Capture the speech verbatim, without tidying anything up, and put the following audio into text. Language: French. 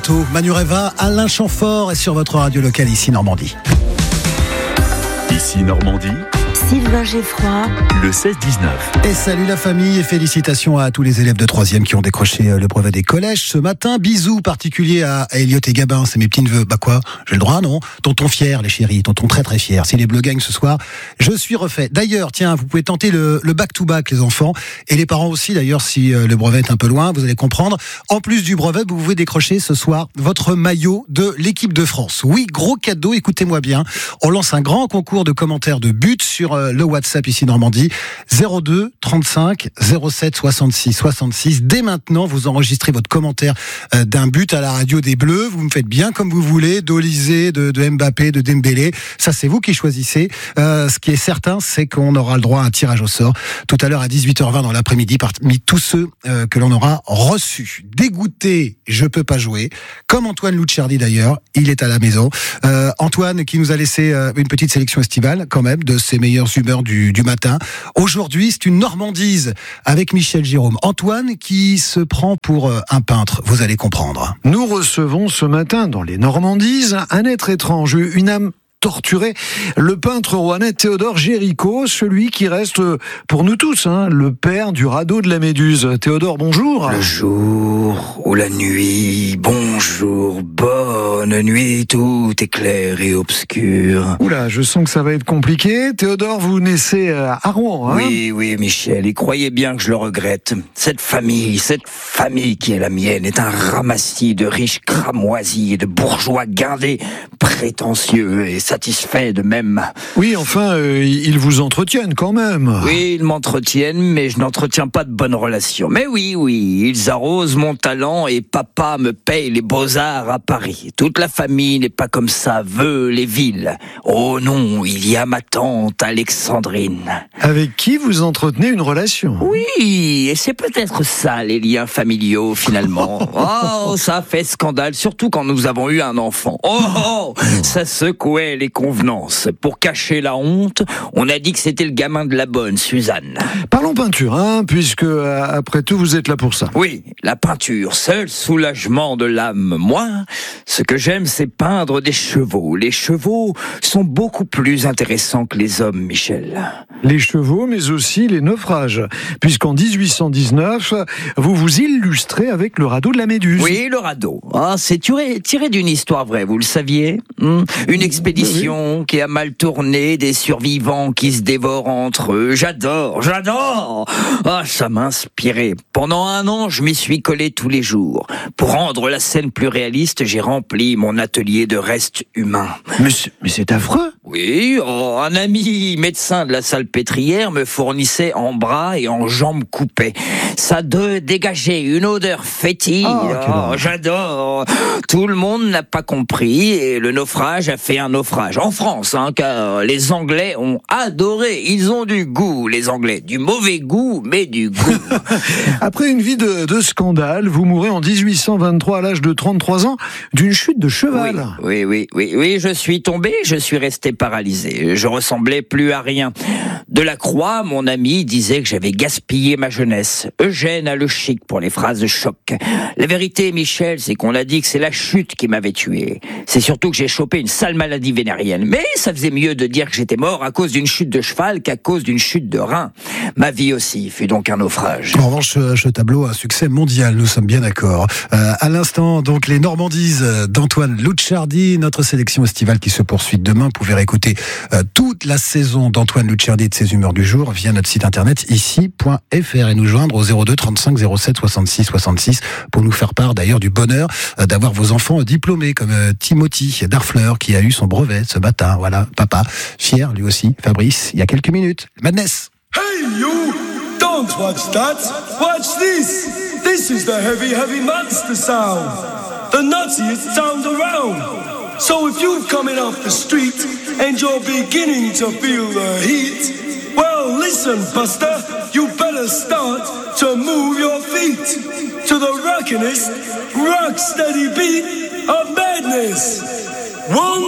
bientôt. Manureva, Alain Chamfort est sur votre radio locale ici Normandie. Ici Normandie, Sylvain Geffroy, le seize dix-neuf. Et salut la famille et félicitations à tous les élèves de troisième qui ont décroché le brevet des collèges ce matin. Bisous particuliers à Elliot et Gabin, c'est mes petits neveux. Bah quoi, j'ai le droit, non? Tonton fier, les chéris, tonton très très fier. Si les bleus gagnent ce soir, je suis refait. D'ailleurs, tiens, vous pouvez tenter le, le back-to-back, les enfants, et les parents aussi d'ailleurs, si le brevet est un peu loin, vous allez comprendre. En plus du brevet, vous pouvez décrocher ce soir votre maillot de l'équipe de France. Oui, gros cadeau, écoutez-moi bien. On lance un grand concours de commentaires de buts sur le WhatsApp ici Normandie, zéro deux trente-cinq zéro sept soixante-six soixante-six. Dès maintenant, vous enregistrez votre commentaire d'un but à la radio des Bleus. Vous me faites bien comme vous voulez, d'Olysée, de, de Mbappé, de Dembélé. Ça, c'est vous qui choisissez. Euh, ce qui est certain, c'est qu'on aura le droit à un tirage au sort tout à l'heure à dix-huit heures vingt dans l'après-midi parmi tous ceux euh, que l'on aura reçus. Dégoûté, je peux pas jouer. Comme Antoine Lucciardi d'ailleurs, il est à la maison. Euh, Antoine qui nous a laissé euh, une petite sélection estivale quand même de ses meilleures humeurs du, du matin. Aujourd'hui, c'est une Normandise avec Michel Jérôme. Antoine qui se prend pour un peintre, vous allez comprendre. Nous recevons ce matin dans les Normandises un être étrange, une âme torturé, le peintre rouennais Théodore Géricault, celui qui reste pour nous tous hein, le père du radeau de la Méduse. Théodore, bonjour. Le jour ou la nuit, bonjour, bonne nuit, tout est clair et obscur. Oula, je sens que ça va être compliqué. Théodore, vous naissez à Rouen, hein? Oui, oui, Michel, et croyez bien que je le regrette. Cette famille, cette famille qui est la mienne, est un ramassis de riches cramoisis et de bourgeois guindés, prétentieux et satisfaits de même. Oui, enfin, euh, ils vous entretiennent quand même. Oui, ils m'entretiennent, mais je n'entretiens pas de bonnes relations. Mais oui, oui, ils arrosent mon talent et papa me paye les beaux-arts à Paris. Toute la famille n'est pas comme ça, veut les villes. Oh non, il y a ma tante Alexandrine. Avec qui vous entretenez une relation? Oui, et c'est peut-être ça, les liens familiaux, finalement. Oh, ça fait scandale, surtout quand nous avons eu un enfant. Oh, oh, ça secouait les convenances. Pour cacher la honte, on a dit que c'était le gamin de la bonne, Suzanne. Parlons peinture, hein, puisque, après tout, vous êtes là pour ça. Oui, la peinture, seul soulagement de l'âme. Moi, ce que j'aime, c'est peindre des chevaux. Les chevaux sont beaucoup plus intéressants que les hommes, Michel. Les chevaux, mais aussi les naufrages, puisqu'en dix-huit cent dix-neuf, vous vous illustrez avec le radeau de la Méduse. Oui, le radeau. Ah, c'est tiré, tiré d'une histoire vraie, vous le saviez? hmm Une expédition oui. qui a mal tourné, des survivants qui se dévorent entre eux. J'adore, j'adore. Ah, ça m'a inspiré. Pendant un an, je m'y suis collé tous les jours. Pour rendre la scène plus réaliste, j'ai rempli mon atelier de restes humains. Mais c'est, mais c'est affreux. Oui, oh, un ami médecin de la Salpêtrière me fournissait en bras et en jambes coupées. Ça de dégager une odeur fétide. Oh, oh, j'adore. Tout le monde n'a pas compris et le naufrage a fait un naufrage. En France, hein, car les Anglais ont adoré. Ils ont du goût, les Anglais. Du mauvais goût, mais du goût. Après une vie de, de scandale, vous mourrez en dix-huit cent vingt-trois à l'âge de trente-trois ans d'une chute de cheval. Oui, oui, oui, oui, oui, je suis tombé, je suis resté paralysé. Je ressemblais plus à rien. Delacroix, mon ami, disait que j'avais gaspillé ma jeunesse. Eugène a le chic pour les phrases de choc. La vérité, Michel, c'est qu'on a dit que c'est la chute qui m'avait tué. C'est surtout que j'ai chopé une sale maladie vénérienne. Mais ça faisait mieux de dire que j'étais mort à cause d'une chute de cheval qu'à cause d'une chute de rein. Ma vie aussi fut donc un naufrage. En revanche, ce tableau a un succès mondial, nous sommes bien d'accord. Euh, à l'instant, donc, les Normandises d'Antoine Lucciardi, notre sélection estivale qui se poursuit demain. Vous pouvez réécouter euh, toute la saison d'Antoine Lucciardi et de ses humeurs du jour via notre site internet ici point f r et nous joindre au zéro deux trente-cinq zéro sept soixante-six soixante-six pour nous faire part d'ailleurs du bonheur euh, d'avoir vos enfants diplômés comme euh, Timothy Darfleur qui a eu son brevet ce matin. Voilà, papa, fier lui aussi, Fabrice, il y a quelques minutes. Madness. Hey you, don't watch that, watch this. This is the heavy, heavy monster sound. The nuttiest sound around. So if you're coming off the street and you're beginning to feel the heat, well listen Buster, you better start to move your feet to the rockinest, rock steady beat of madness. One